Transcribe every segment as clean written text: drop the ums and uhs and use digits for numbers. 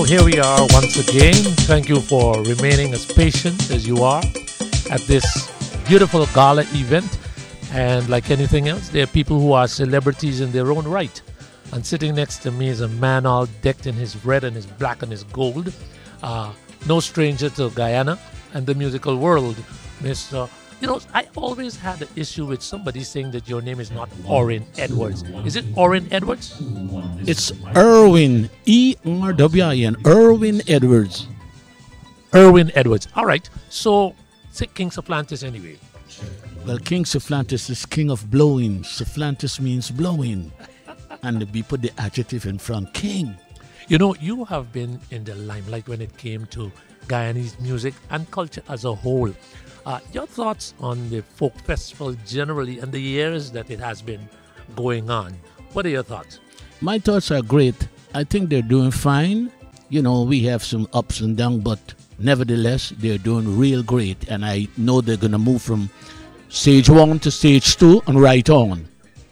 Here we are once again. Thank you for remaining as patient as you are at this beautiful gala event. And like anything else, there are people who are celebrities in their own right. And sitting next to me is a man all decked in his red and his black and his gold. No stranger to Guyana and the musical world, Mr. I always had an issue with somebody saying that your name is not Orrin Edwards. Is it Orrin Edwards? It's Erwin, Erwin, Erwin Edwards. Erwin Edwards. All right. So, say King Supplantis anyway. Well, King Supplantis is king of blowing. Supplantis means blowing. And we put the adjective in front, king. You have been in the limelight when it came to Guyanese music and culture as a whole. Your thoughts on the folk festival generally and the years that it has been going on. What are your thoughts? My thoughts are great. I think they're doing fine. We have some ups and downs, but nevertheless, they're doing real great. And I know they're going to move from stage 1 to stage 2 and right on.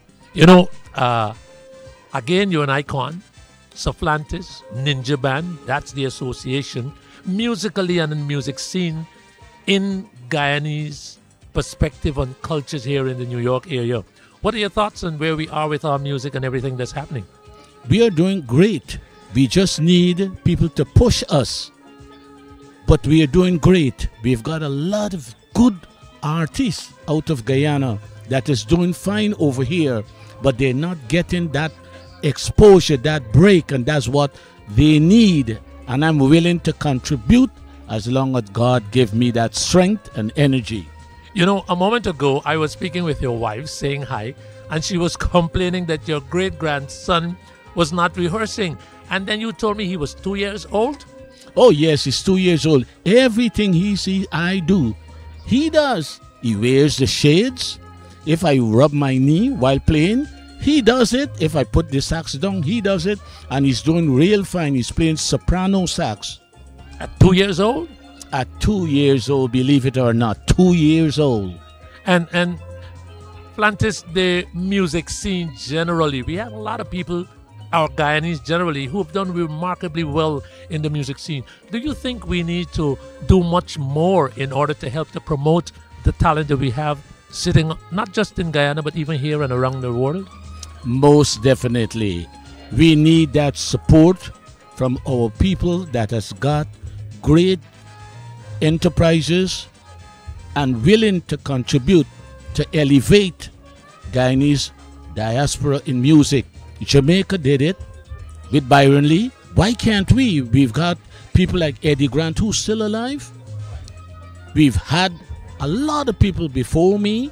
Again, you're an icon. Supplantis, Ninja Band, that's the association, musically and in music scene, in Guyanese perspective on cultures here in the New York area. What are your thoughts on where we are with our music and everything that's happening? We are doing great. We just need people to push us. But we are doing great. We've got a lot of good artists out of Guyana that is doing fine over here, but they're not getting that exposure, that break, and that's what they need. And I'm willing to contribute as long as God give me that strength and energy. A moment ago, I was speaking with your wife, saying hi, and she was complaining that your great-grandson was not rehearsing. And then you told me he was 2 years old? Oh, yes, he's 2 years old. Everything he sees, I do. He does. He wears the shades. If I rub my knee while playing, he does it. If I put the sax down, he does it. And he's doing real fine. He's playing soprano sax. At 2 years old? At 2 years old, believe it or not. 2 years old. And Plantis, the music scene generally, we have a lot of people, our Guyanese generally, who have done remarkably well in the music scene. Do you think we need to do much more in order to help to promote the talent that we have sitting not just in Guyana, but even here and around the world? Most definitely. We need that support from our people that has got great enterprises and willing to contribute to elevate Guyanese diaspora in music. Jamaica did it with Byron Lee. Why can't we? We've got people like Eddie Grant who's still alive. We've had a lot of people before me,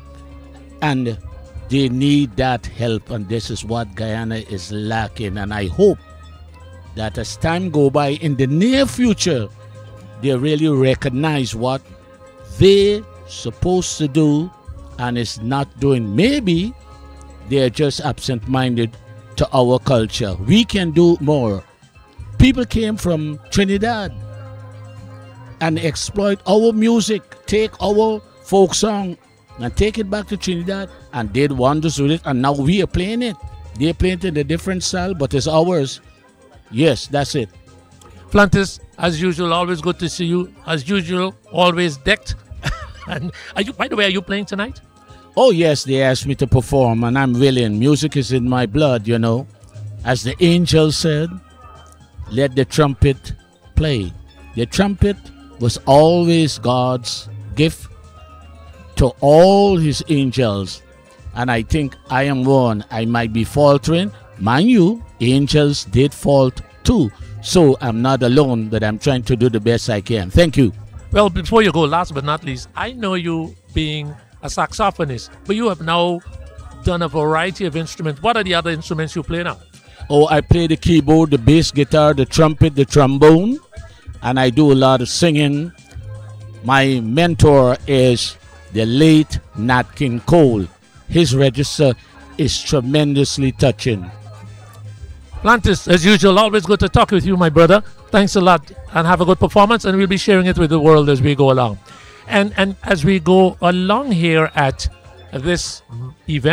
and they need that help, and this is what Guyana is lacking. And I hope that as time go by in the near future, they really recognize what they're supposed to do and is not doing. Maybe they're just absent-minded to our culture. We can do more. People came from Trinidad and exploit our music, take our folk song and take it back to Trinidad and did wonders with it, and now we are playing it. They're playing it in a different style, but it's ours. Yes, that's it. Plantis, as usual, always good to see you. As usual, always decked. And by the way, are you playing tonight? Oh, yes, they asked me to perform, and I'm willing. Music is in my blood, As the angel said, let the trumpet play. The trumpet was always God's gift to all his angels. And I think I am one. I might be faltering. Mind you, angels did fault too. So I'm not alone, but I'm trying to do the best I can. Thank you. Well, before you go, last but not least, I know you being a saxophonist, but you have now done a variety of instruments. What are the other instruments you play now? Oh, I play the keyboard, the bass guitar, the trumpet, the trombone, and I do a lot of singing. My mentor is the late Nat King Cole. His register is tremendously touching. Plantis, as usual, always good to talk with you, my brother. Thanks a lot, and have a good performance, and we'll be sharing it with the world as we go along. And as we go along here at this event,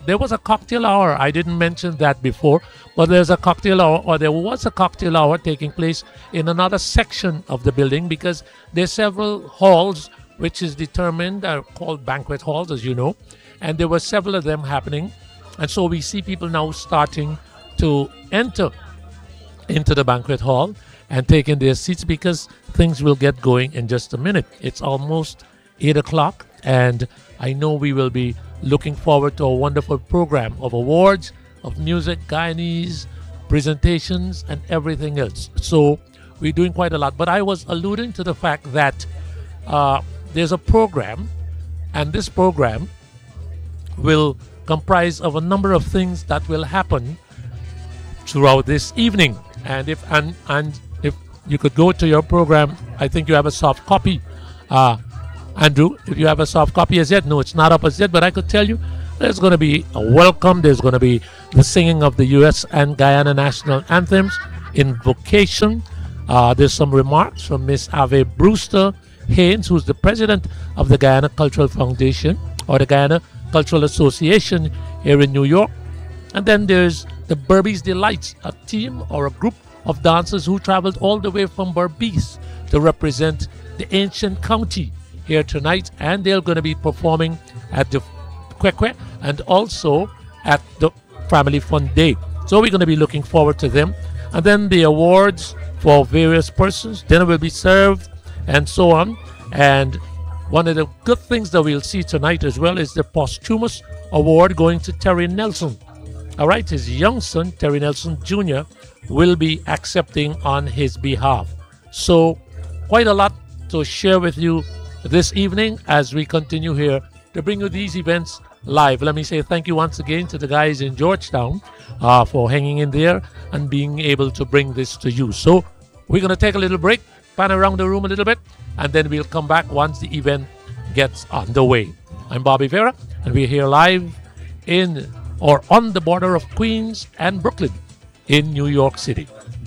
there was a cocktail hour. I didn't mention that before, but there's a cocktail hour, or there was a cocktail hour taking place in another section of the building, because there's several halls which is determined, called banquet halls, as you know, and there were several of them happening. And so we see people now starting to enter into the banquet hall and taking their seats, because things will get going in just a minute. It's almost 8 o'clock, and I know we will be looking forward to a wonderful program of awards, of music, Guyanese, presentations, and everything else. So we're doing quite a lot. But I was alluding to the fact that there's a program, and this program will comprise of a number of things that will happen throughout this evening. And if you could go to your program, I think you have a soft copy. Andrew, if you have a soft copy as yet, no, it's not up as yet, but I could tell you there's going to be a welcome. There's going to be the singing of the U.S. and Guyana national anthems, invocation. There's some remarks from Miss Ave Brewster Haynes, who's the president of the Guyana Cultural Foundation, or the Guyana Cultural Association here in New York. And then there's the Berbice Delights, a team or a group of dancers who traveled all the way from Berbice to represent the ancient county here tonight, and they're going to be performing at the Kwekwe and also at the Family Fun Day. So we're going to be looking forward to them. And then the awards for various persons, dinner will be served, and so on. And one of the good things that we'll see tonight as well is the posthumous award going to Terry Nelson. All right, his young son, Terry Nelson Jr., will be accepting on his behalf. So quite a lot to share with you this evening as we continue here to bring you these events live. Let me say thank you once again to the guys in Georgetown for hanging in there and being able to bring this to you. So we're going to take a little break, pan around the room a little bit, and then we'll come back once the event gets underway. I'm Bobby Vera, and we're here live in or on the border of Queens and Brooklyn in New York City.